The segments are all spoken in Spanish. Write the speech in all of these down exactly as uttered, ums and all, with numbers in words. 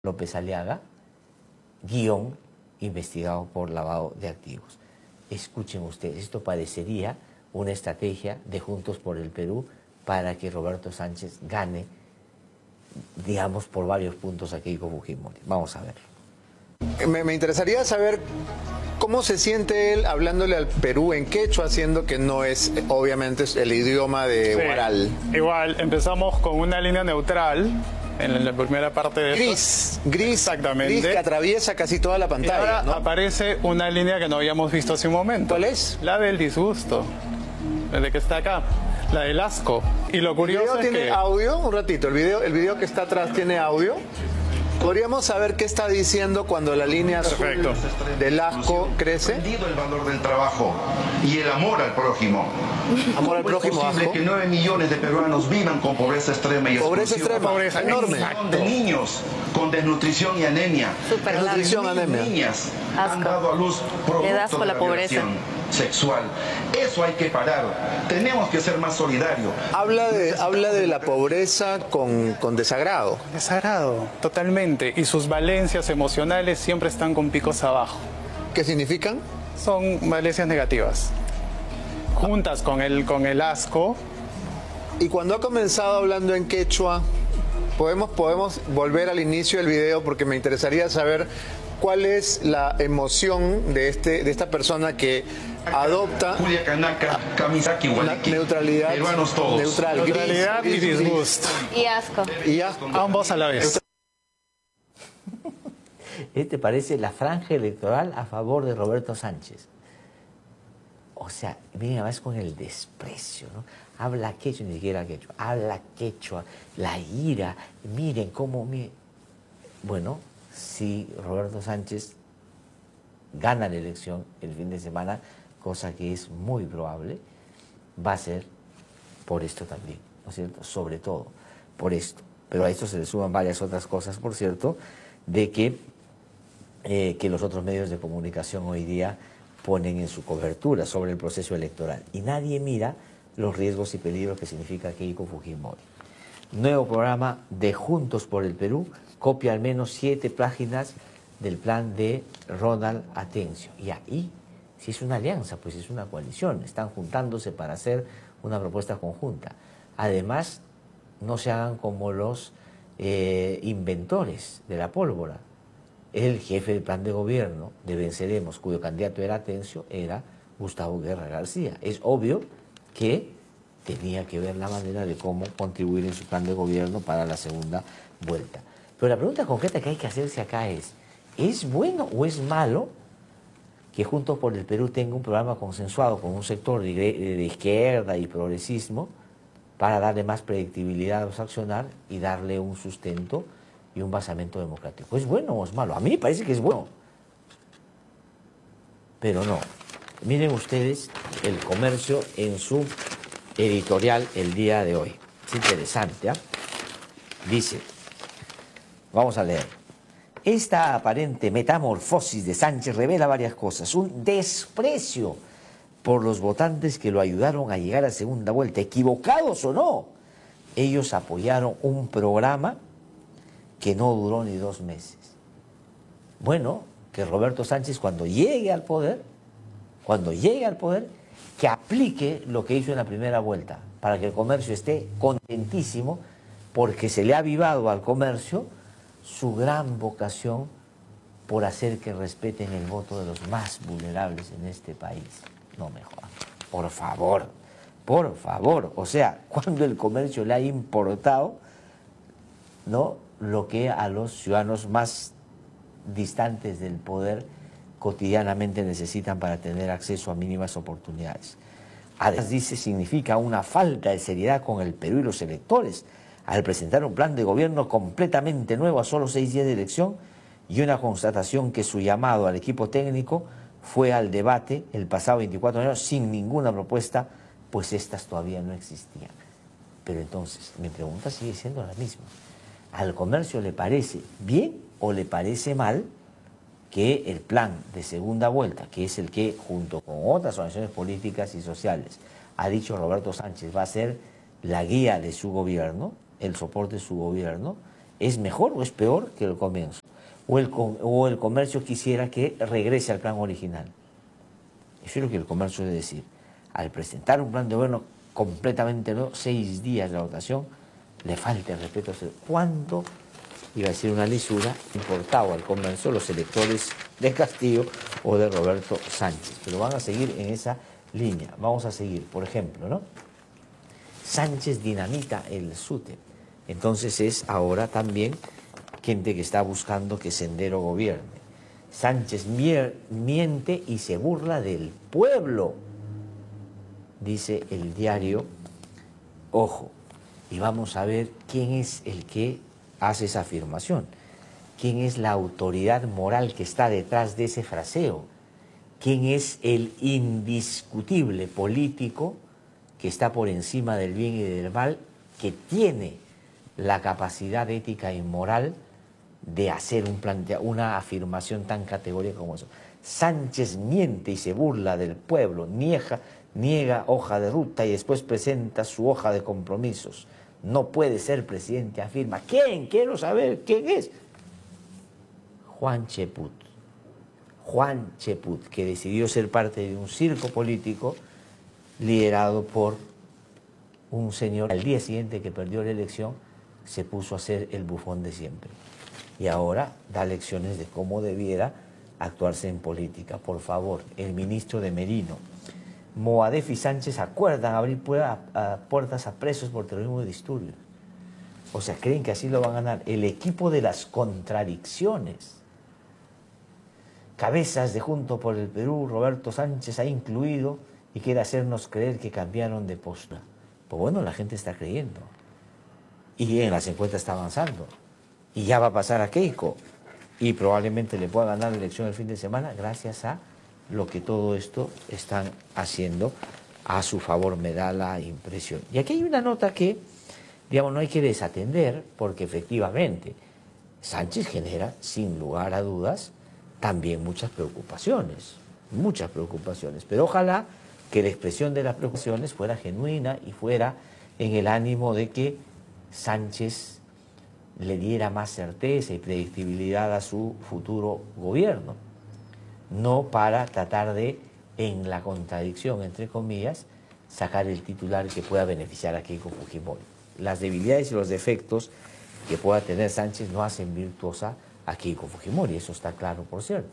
López Aliaga, guión investigado por lavado de activos. Escuchen ustedes, esto parecería una estrategia de Juntos por el Perú para que Roberto Sánchez gane, digamos, por varios puntos a Keiko Fujimori. Vamos a verlo. Me, me interesaría saber cómo se siente él hablándole al Perú en quechua, siendo que no es, obviamente, el idioma de Sí, Huaral. igual, empezamos con una línea neutral en la primera parte de esto. Gris, gris, Exactamente. gris que atraviesa casi toda la Y pantalla, ahora ¿no? aparece una línea que no habíamos visto hace un momento. ¿Cuál es? La del disgusto, desde que está acá, la del asco. Y lo ¿El curioso video es tiene que... audio? Un ratito, el video, el video que está atrás tiene audio. ¿Podríamos saber qué está diciendo cuando la línea azul Perfecto. del asco crece? Entendido el valor del trabajo y el amor al prójimo. Amor al prójimo, ¿Cómo es posible asco? que nueve millones de peruanos vivan con pobreza extrema y Pobreza exclusión? extrema, Pobreza enorme. De niños con desnutrición y anemia. Súper largo. Desnutrición, Mil anemia. niñas han Asco. dado a luz Le da asco producto de la la pobreza. violación sexual. Eso hay que parar. Tenemos que ser más solidarios. Habla de, habla de la pobreza con, con desagrado. Desagrado, totalmente. Y sus valencias emocionales siempre están con picos abajo. ¿Qué significan? Son valencias negativas. Juntas con el, con el asco. Y cuando ha comenzado hablando en quechua, podemos, podemos volver al inicio del video porque me interesaría saber cuál es la emoción de, este, de esta persona que adopta Julia Canaca, Kamisaki, una Waliki. perutalidad Peruanos todos. neutral, gris, Neutralidad y gris, gris. disgusto. Y asco. Y asco. Ambos a la vez. Este parece la franja electoral a favor de Roberto Sánchez. O sea, miren, además con el desprecio, ¿no? Habla quechua, ni siquiera quechua, habla quechua, la ira, miren cómo... Mi... Bueno, si Roberto Sánchez gana la elección el fin de semana, cosa que es muy probable, va a ser por esto también, ¿no es cierto? Sobre todo por esto. Pero a esto se le suman varias otras cosas, por cierto, de que, eh, que los otros medios de comunicación hoy día ponen en su cobertura sobre el proceso electoral. Y nadie mira los riesgos y peligros que significa Keiko Fujimori. Nuevo programa de Juntos por el Perú copia al menos siete páginas del plan de Ronald Atencio. Y ahí, si es una alianza, pues es una coalición. Están juntándose para hacer una propuesta conjunta. Además, no se hagan como los eh, inventores de la pólvora. El jefe del plan de gobierno de Venceremos, cuyo candidato era Atencio, era Gustavo Guerra García. Es obvio que tenía que ver la manera de cómo contribuir en su plan de gobierno para la segunda vuelta. Pero la pregunta concreta que hay que hacerse acá es, ¿es bueno o es malo que Juntos por el Perú tenga un programa consensuado con un sector de, de izquierda y progresismo para darle más predictibilidad a su accionar y darle un sustento y un basamento democrático? ¿Es bueno o es malo? A mí me parece que es bueno. Pero no. Miren ustedes el Comercio en su editorial el día de hoy. Es interesante, ¿ah? Dice, vamos a leer. Esta aparente metamorfosis de Sánchez revela varias cosas. Un desprecio por los votantes que lo ayudaron a llegar a segunda vuelta. Equivocados o no, ellos apoyaron un programa que no duró ni dos meses. Bueno, que Roberto Sánchez cuando llegue al poder, cuando llegue al poder, que aplique lo que hizo en la primera vuelta, para que el comercio esté contentísimo, porque se le ha avivado al comercio su gran vocación por hacer que respeten el voto de los más vulnerables en este país. No me jodan. Por favor, por favor. O sea, cuando el comercio le ha importado, ¿no?, lo que a los ciudadanos más distantes del poder cotidianamente necesitan para tener acceso a mínimas oportunidades. Además, dice, significa una falta de seriedad con el Perú y los electores al presentar un plan de gobierno completamente nuevo a solo seis días de elección y una constatación que su llamado al equipo técnico fue al debate el pasado veinticuatro de enero sin ninguna propuesta, pues estas todavía no existían. Pero entonces, mi pregunta sigue siendo la misma. ¿Al comercio le parece bien o le parece mal que el plan de segunda vuelta, que es el que junto con otras organizaciones políticas y sociales ha dicho Roberto Sánchez va a ser la guía de su gobierno, el soporte de su gobierno, ¿Es mejor o es peor que el comienzo? O el, o el comercio quisiera que regrese al plan original. Eso es lo que el comercio debe decir. Al presentar un plan de gobierno completamente nuevo, seis días de la votación, le falta el respeto. ¿Cuánto, iba a decir una lisura, importaba al comercio los electores de Castillo o de Roberto Sánchez? Pero van a seguir en esa línea. Vamos a seguir, por ejemplo, ¿no? Sánchez dinamita el SUTEP. Entonces es ahora también gente que está buscando que Sendero gobierne. Sánchez miente y se burla del pueblo, dice el diario Ojo. Y vamos a ver quién es el que hace esa afirmación. ¿Quién es la autoridad moral que está detrás de ese fraseo? ¿Quién es el indiscutible político que está por encima del bien y del mal, que tiene la capacidad ética y moral de hacer un plantea, una afirmación tan categórica como eso? Sánchez miente y se burla del pueblo, niega, niega hoja de ruta y después presenta su hoja de compromisos. No puede ser presidente, afirma. ¿Quién? Quiero saber quién es. Juan Cheput. Juan Cheput, que decidió ser parte de un circo político liderado por un señor. Al día siguiente que perdió la elección, se puso a ser el bufón de siempre. Y ahora da lecciones de cómo debiera actuarse en política. Por favor, el ministro de Merino. Moadef y Sánchez acuerdan abrir puertas a presos por terrorismo y disturbios. O sea, creen que así lo van a ganar. El equipo de las contradicciones. Cabezas de Junto por el Perú, Roberto Sánchez ha incluido y quiere hacernos creer que cambiaron de postura. Pues bueno, la gente está creyendo. Y en las encuestas está avanzando. Y ya va a pasar a Keiko. Y probablemente le pueda ganar la elección el fin de semana gracias a lo que todo esto están haciendo a su favor, me da la impresión. Y aquí hay una nota que, digamos, no hay que desatender, porque efectivamente Sánchez genera, sin lugar a dudas, también muchas preocupaciones, muchas preocupaciones, pero ojalá que la expresión de las preocupaciones fuera genuina y fuera en el ánimo de que Sánchez le diera más certeza y predictibilidad a su futuro gobierno, no para tratar de, en la contradicción, entre comillas, sacar el titular que pueda beneficiar a Keiko Fujimori. Las debilidades y los defectos que pueda tener Sánchez no hacen virtuosa a Keiko Fujimori, eso está claro, por cierto.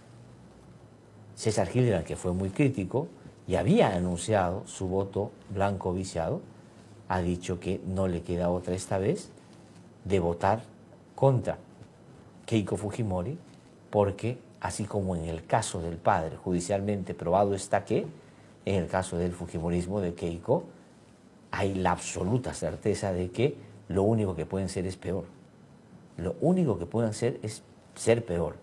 César Hildebrand, que fue muy crítico y había anunciado su voto blanco viciado, ha dicho que no le queda otra esta vez de votar contra Keiko Fujimori, porque así como en el caso del padre, judicialmente probado está que, en el caso del fujimorismo de Keiko, hay la absoluta certeza de que lo único que pueden ser es peor. Lo único que pueden ser es ser peor.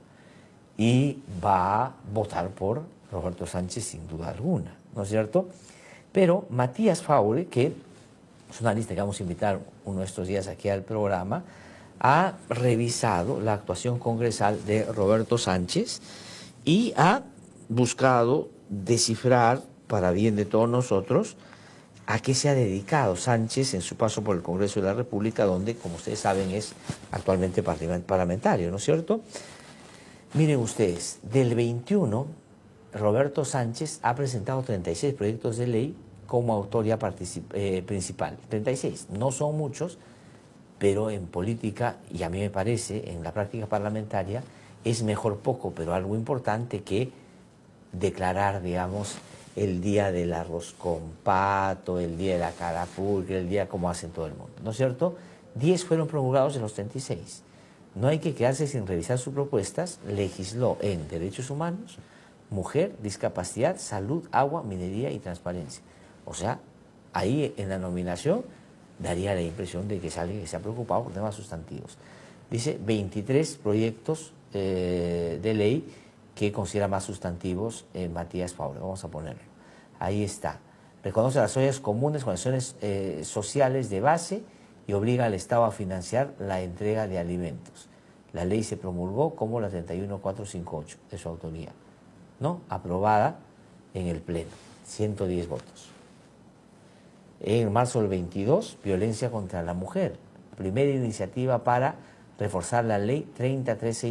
Y va a votar por Roberto Sánchez sin duda alguna, ¿no es cierto? Pero Matías Faure, que es una lista que vamos a invitar uno de estos días aquí al programa, ha revisado la actuación congresal de Roberto Sánchez y ha buscado descifrar, para bien de todos nosotros, a qué se ha dedicado Sánchez en su paso por el Congreso de la República, donde, como ustedes saben, es actualmente parlamentario, ¿no es cierto? Miren ustedes, del veintiuno, Roberto Sánchez ha presentado treinta y seis proyectos de ley como autoría eh, principal. treinta y seis, no son muchos, pero en política, y a mí me parece, en la práctica parlamentaria, es mejor poco, pero algo importante que declarar, digamos, el día del arroz con pato, el día de la carapulcra, el día como hacen todo el mundo, ¿no es cierto? diez fueron promulgados de los treinta y seis. No hay que quedarse sin revisar sus propuestas. Legisló en derechos humanos, mujer, discapacidad, salud, agua, minería y transparencia. O sea, ahí en la nominación daría la impresión de que es alguien que se ha preocupado por temas sustantivos. Dice veintitrés proyectos eh, de ley que considera más sustantivos eh, Matías Faure. Vamos a ponerlo. Ahí está. Reconoce las ollas comunes, condiciones eh, sociales de base y obliga al Estado a financiar la entrega de alimentos. La ley se promulgó como la treinta y uno mil cuatrocientos cincuenta y ocho de su autoría, ¿no? Aprobada en el Pleno, ciento diez votos. En marzo del veintidós, violencia contra la mujer. Primera iniciativa para reforzar la ley treinta mil trescientos